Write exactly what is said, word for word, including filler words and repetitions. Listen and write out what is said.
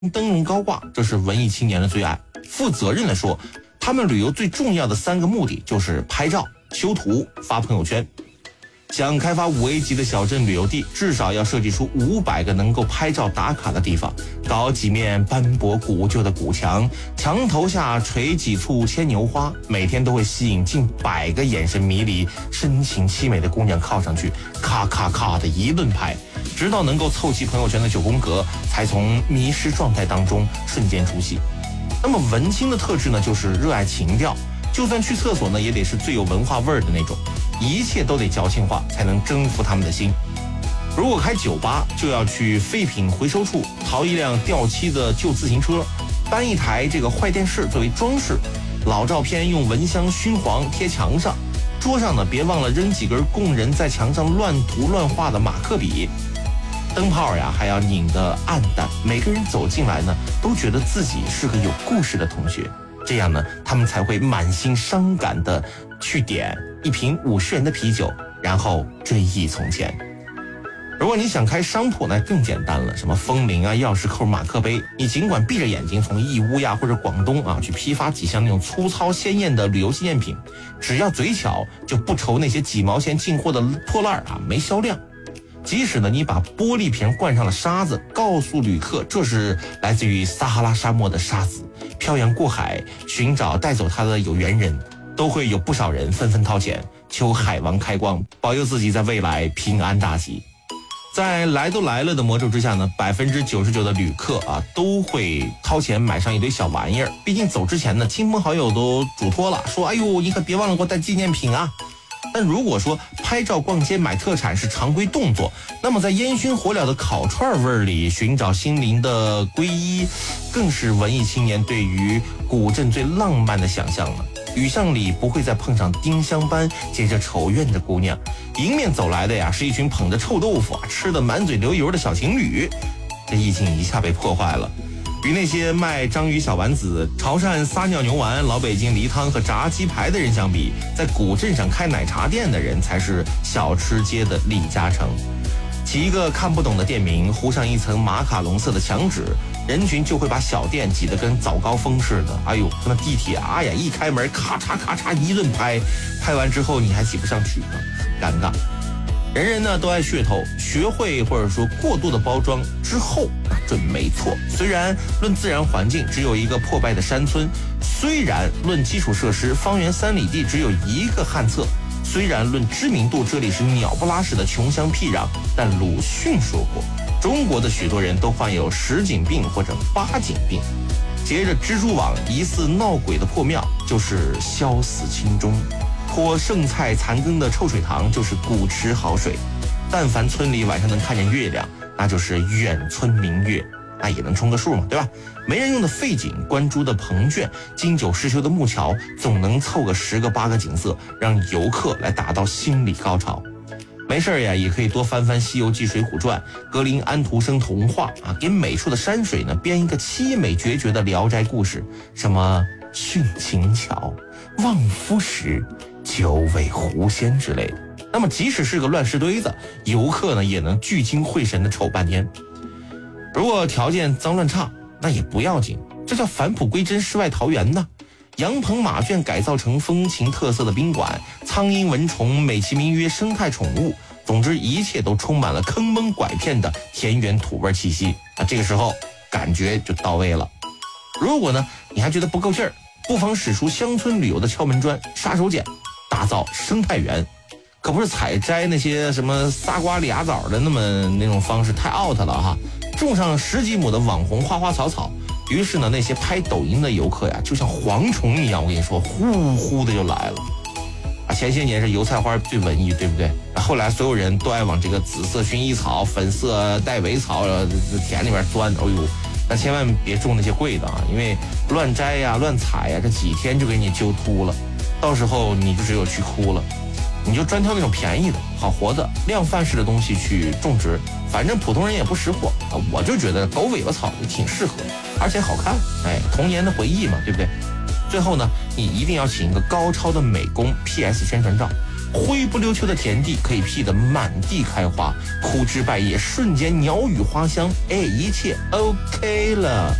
灯笼高挂，这是文艺青年的最爱。负责任地说，他们旅游最重要的三个目的就是拍照、修图、发朋友圈。想开发五 A 级的小镇旅游地，至少要设计出五百个能够拍照打卡的地方，搞几面斑驳古旧的古墙，墙头下垂几簇牵牛花，每天都会吸引近百个眼神迷离、深情凄美的姑娘靠上去，咔咔咔的一顿拍，直到能够凑齐朋友圈的九宫格，才从迷失状态当中瞬间出戏。那么文青的特质呢，就是热爱情调，就算去厕所呢，也得是最有文化味儿的那种，一切都得矫情化，才能征服他们的心。如果开酒吧，就要去废品回收处淘一辆掉漆的旧自行车，搬一台这个坏电视作为装饰，老照片用蚊香熏黄贴墙上，桌上呢别忘了扔几根供人在墙上乱涂乱画的马克笔。灯泡呀还要拧得暗淡，每个人走进来呢都觉得自己是个有故事的同学，这样呢他们才会满心伤感的去点一瓶五十元的啤酒，然后追忆从前。如果你想开商铺，那更简单了，什么风铃啊、钥匙扣、马克杯，你尽管闭着眼睛从义乌呀或者广东啊去批发几箱那种粗糙鲜艳的旅游纪念品，只要嘴巧，就不愁那些几毛钱进货的破烂啊没销量。即使呢你把玻璃瓶灌上了沙子，告诉旅客这是来自于撒哈拉沙漠的沙子，漂洋过海寻找带走它的有缘人，都会有不少人纷纷掏钱求海王开光，保佑自己在未来平安大吉。在来都来了的魔咒之下呢，百分之九十九的旅客啊都会掏钱买上一堆小玩意儿，毕竟走之前呢亲朋好友都嘱托了，说哎呦你可别忘了给我带纪念品啊。但如果说拍照逛街买特产是常规动作，那么在烟熏火燎的烤串味儿里寻找心灵的皈依，更是文艺青年对于古镇最浪漫的想象了。雨巷里不会再碰上丁香般结着仇怨的姑娘，迎面走来的呀是一群捧着臭豆腐啊吃得满嘴流油的小情侣，这意境一下被破坏了。与那些卖章鱼小丸子、潮汕撒尿牛丸、老北京梨汤和炸鸡排的人相比，在古镇上开奶茶店的人才是小吃街的李嘉诚。起一个看不懂的店名，糊上一层马卡龙色的墙纸，人群就会把小店挤得跟早高峰似的。哎呦，那地铁啊呀，一开门咔嚓咔嚓一顿拍，拍完之后你还挤不上去啊，尴尬。人人呢都爱噱头，学会或者说过度的包装之后准没错。虽然论自然环境只有一个破败的山村，虽然论基础设施方圆三里地只有一个旱厕，虽然论知名度这里是鸟不拉屎的穷乡僻壤，但鲁迅说过，中国的许多人都患有什锦病或者八锦病。结着蜘蛛网疑似闹鬼的破庙就是消死清中，泼剩菜残羹的臭水塘就是古池好水，但凡村里晚上能看见月亮，那就是远村明月，那也能充个数嘛，对吧？没人用的废景、关珠的棚卷、经久失修的木桥，总能凑个十个八个景色，让游客来达到心理高潮。没事呀，也可以多翻翻《西游记》《水浒传》、格林安徒生童话啊，给美处的山水呢编一个凄美决绝的聊斋故事，什么殉情桥、望夫石、九尾狐仙之类的。那么即使是个乱石堆子，游客呢也能聚精会神的瞅半天。如果条件脏乱差，那也不要紧，这叫返璞归真，世外桃源呢。羊棚马圈改造成风情特色的宾馆，苍蝇蚊虫美其名曰生态宠物，总之一切都充满了坑蒙拐骗的田园土味气息。那这个时候感觉就到位了。如果呢你还觉得不够劲儿，不妨使出乡村旅游的敲门砖、杀手锏，打造生态园。可不是采摘那些什么仨瓜俩枣的那么那种方式，太 out 了哈。种上十几亩的网红花花草草，于是呢那些拍抖音的游客呀就像蝗虫一样，我跟你说呼呼的就来了啊。前些年是油菜花最文艺，对不对？后来所有人都爱往这个紫色薰衣草、粉色带尾草田里面钻，哎呦，那千万别种那些贵的啊，因为乱摘呀乱采呀，这几天就给你揪秃了，到时候你就只有去哭了。你就专挑那种便宜的好活的量贩式的东西去种植，反正普通人也不识货啊。我就觉得狗尾巴草挺适合，而且好看，哎，童年的回忆嘛，对不对？最后呢，你一定要请一个高超的美工 P S 宣传照， 灰不溜秋的田地可以辟得满地开花，枯枝败叶瞬间鸟语花香，哎，一切 OK 了。